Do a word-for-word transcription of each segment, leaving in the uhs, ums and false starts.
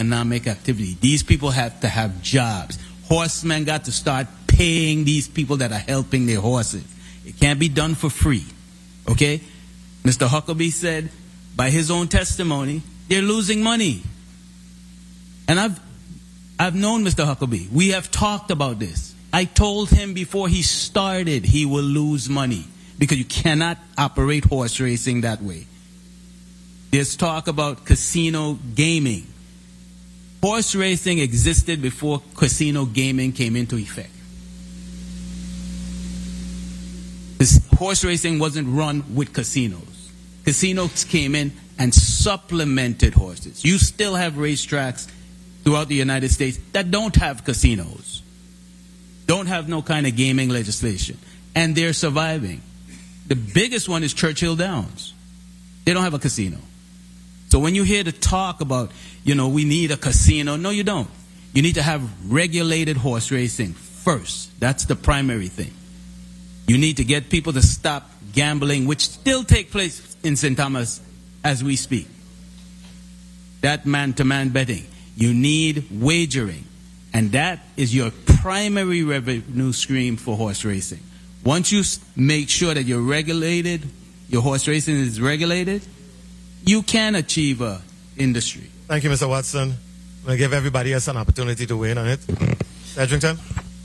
economic activity. These people have to have jobs. Horsemen got to start paying these people that are helping their horses. It can't be done for free. Okay? Mister Huckabee said, by his own testimony, they're losing money. And I've I've known Mister Huckabee. We have talked about this. I told him before he started he will lose money because you cannot operate horse racing that way. There's talk about casino gaming. Horse racing existed before casino gaming came into effect. This horse racing wasn't run with casinos. Casinos came in and supplemented horses. You still have racetracks throughout the United States that don't have casinos, don't have no kind of gaming legislation, and they're surviving. The biggest one is Churchill Downs. They don't have a casino. So when you hear the talk about, you know, we need a casino, no, you don't. You need to have regulated horse racing first. That's the primary thing. You need to get people to stop gambling, which still take place in Saint Thomas as we speak. That man-to-man betting. You need wagering. And that is your primary revenue stream for horse racing. Once you make sure that you're regulated, your horse racing is regulated, you can achieve a industry. Thank you, Mister Watson. I'm going to give everybody else an opportunity to weigh in on it. Edrington?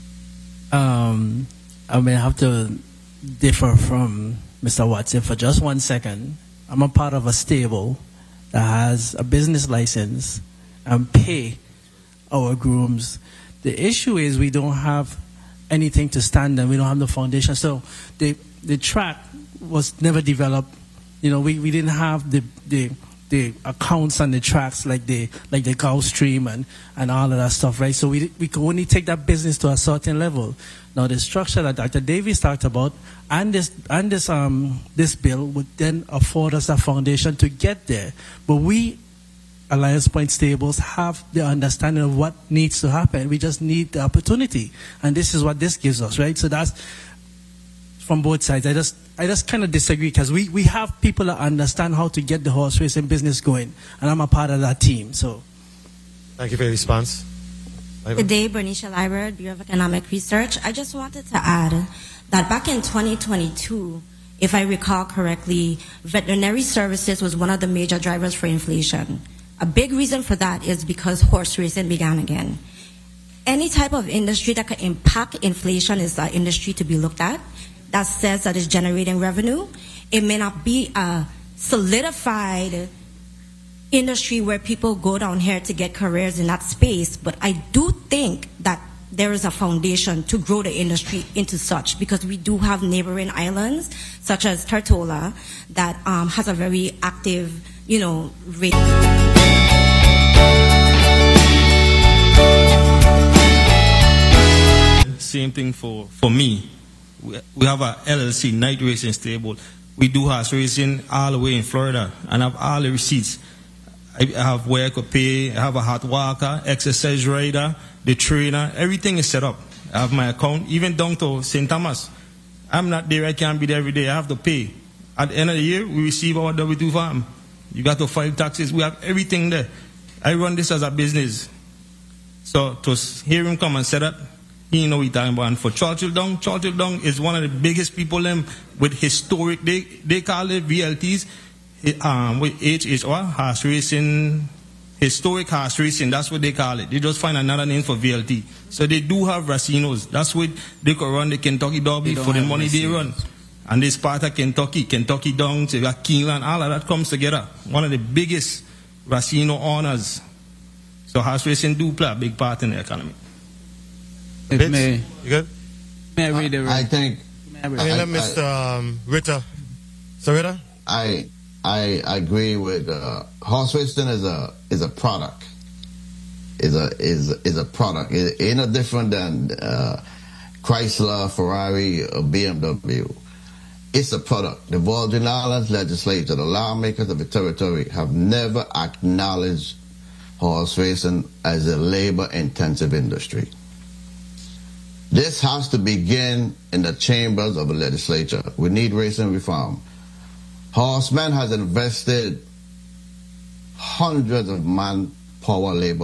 Um, I may have to differ from Mister Watson for just one second. I'm a part of a stable that has a business license and pay our grooms. The issue is we don't have anything to stand on. We don't have the foundation. So the the track was never developed. You know, we, we didn't have the the the accounts on the tracks like the like the Gulfstream and, and all of that stuff, right? So we we could only take that business to a certain level. Now the structure that Doctor Davies talked about and this and this um this bill would then afford us a foundation to get there. But we Alliance Point Stables have the understanding of what needs to happen. We just need the opportunity, and this is what this gives us, right? So that's from both sides. I just I just kind of disagree because we, we have people that understand how to get the horse racing business going, and I'm a part of that team. So, thank you for your response. Good day, Bernicia Library, Bureau of Economic Research. I just wanted to add that back in twenty twenty-two, if I recall correctly, veterinary services was one of the major drivers for inflation. A big reason for that is because horse racing began again. Any type of industry that can impact inflation is an industry to be looked at. That says that it's generating revenue. It may not be a solidified industry where people go down here to get careers in that space, but I do think that there is a foundation to grow the industry into such, because we do have neighboring islands such as Tortola that um, has a very active, you know, rate. Same thing for, for me. We, we have a L L C, night racing stable. We do horse racing all the way in Florida, and I have all the receipts. I have where I could pay, I have a hot walker, exercise rider, the trainer, everything is set up. I have my account, even down to Saint Thomas. I'm not there, I can't be there every day, I have to pay. At the end of the year, we receive our W two form. You got to file taxes, we have everything there. I run this as a business. So to hear him come and set up, he know what he's talking about. And for Churchill Down, Churchill Down is one of the biggest people them with historic, they, they call it V L Ts, um, with H H R, horse racing, historic horse racing, that's what they call it. They just find another name for V L T. So they do have racinos. That's what they could run the Kentucky Derby for the money racinos they run. And this part of Kentucky, Kentucky Downs, you got Keeneland, all of that comes together. One of the biggest racino owners. So horse racing do play a big part in the economy. If may, you good? May I read it? I think. I mean, let Mister Um, Ritter. So Ritter? I I agree with uh, horse racing is a is a product. Is a is is a product. It ain't no different than uh, Chrysler, Ferrari, or B M W. It's a product. The Virgin Islands legislature, the lawmakers of the territory, have never acknowledged horse racing as a labor-intensive industry. This has to begin in the chambers of the legislature. We need racing reform. Horsemen has invested hundreds of manpower labor